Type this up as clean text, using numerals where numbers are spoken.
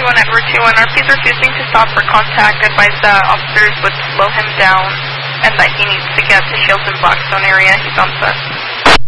21 Edward 21. RP's refusing to stop for contact. Advised that officers would slow him down and that he needs to get to Shields and Blackstone area. He's on set.